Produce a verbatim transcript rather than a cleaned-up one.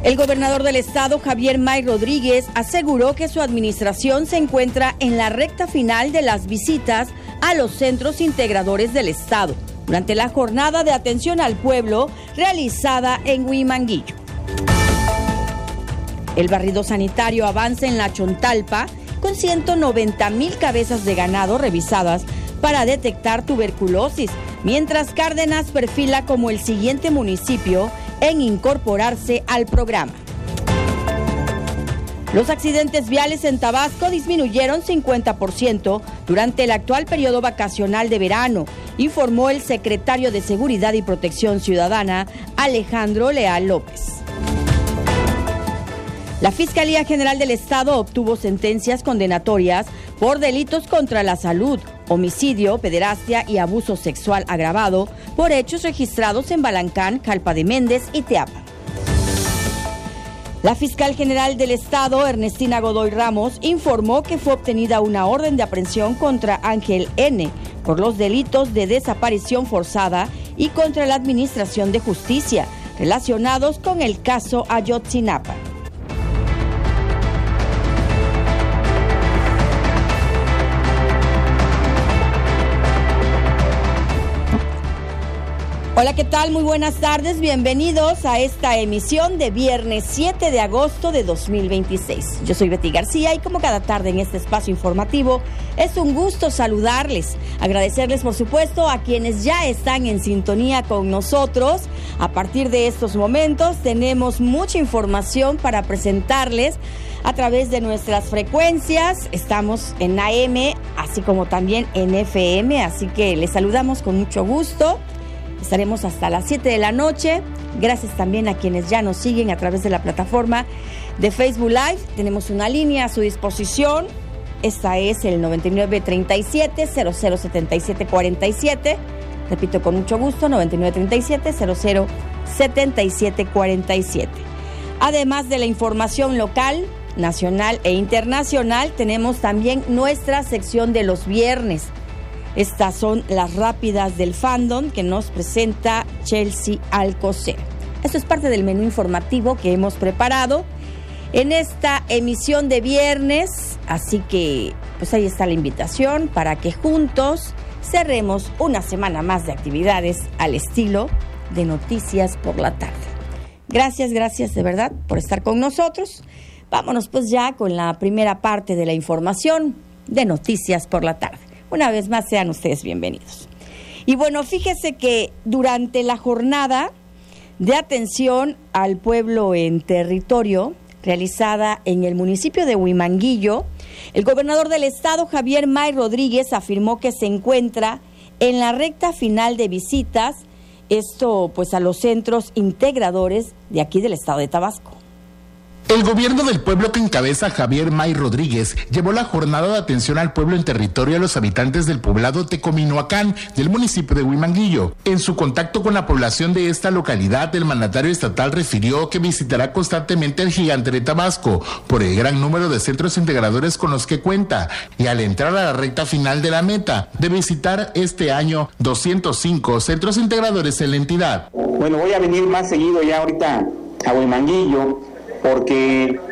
El gobernador del estado, Javier May Rodríguez, aseguró que su administración se encuentra en la recta final de las visitas a los centros integradores del estado durante la jornada de atención al pueblo realizada en Huimanguillo. El barrido sanitario avanza en la Chontalpa con ciento noventa mil cabezas de ganado revisadas para detectar tuberculosis, mientras Cárdenas perfila como el siguiente municipio en incorporarse al programa. Los accidentes viales en Tabasco disminuyeron cincuenta por ciento durante el actual periodo vacacional de verano, informó el secretario de Seguridad y Protección Ciudadana, Alejandro Leal López. La Fiscalía General del Estado obtuvo sentencias condenatorias por delitos contra la salud, homicidio, pederastia y abuso sexual agravado por hechos registrados en Balancán, Jalpa de Méndez y Teapa. La fiscal general del Estado, Ernestina Godoy Ramos, informó que fue obtenida una orden de aprehensión contra Ángel N. por los delitos de desaparición forzada y contra la Administración de Justicia, relacionados con el caso Ayotzinapa. Hola, ¿qué tal? Muy buenas tardes, bienvenidos a esta emisión de viernes siete de agosto de dos mil veintiséis. Yo soy Betty García y como cada tarde en este espacio informativo, es un gusto saludarles, agradecerles por supuesto a quienes ya están en sintonía con nosotros. A partir de estos momentos tenemos mucha información para presentarles a través de nuestras frecuencias. Estamos en A M, así como también en F M, así que les saludamos con mucho gusto. Estaremos hasta las siete de la noche. Gracias también a quienes ya nos siguen a través de la plataforma de Facebook Live. Tenemos una línea a su disposición. Esta es el noventa y nueve treinta y siete cero cero setenta y siete cuarenta y siete. Repito con mucho gusto, noventa y nueve treinta y siete cero cero setenta y siete cuarenta y siete. Además de la información local, nacional e internacional, tenemos también nuestra sección de los viernes. Estas son las rápidas del fandom que nos presenta Chelsea Alcocer. Esto es parte del menú informativo que hemos preparado en esta emisión de viernes, así que pues ahí está la invitación para que juntos cerremos una semana más de actividades al estilo de Noticias por la Tarde. Gracias, gracias de verdad por estar con nosotros. Vámonos pues ya con la primera parte de la información de Noticias por la Tarde. Una vez más, sean ustedes bienvenidos. Y bueno, fíjese que durante la jornada de atención al pueblo en territorio, realizada en el municipio de Huimanguillo, el gobernador del estado, Javier May Rodríguez, afirmó que se encuentra en la recta final de visitas, esto pues a los centros integradores de aquí del estado de Tabasco. El gobierno del pueblo que encabeza Javier May Rodríguez llevó la jornada de atención al pueblo en territorio a los habitantes del poblado Tecominoacán del municipio de Huimanguillo. En su contacto con la población de esta localidad, el mandatario estatal refirió que visitará constantemente el gigante de Tabasco por el gran número de centros integradores con los que cuenta y al entrar a la recta final de la meta de visitar este año doscientos cinco centros integradores en la entidad. Bueno, voy a venir más seguido ya ahorita a Huimanguillo, porque